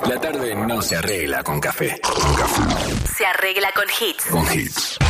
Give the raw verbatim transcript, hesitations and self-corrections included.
La tarde no se arregla con café. Con café. Se arregla con hits. Con hits.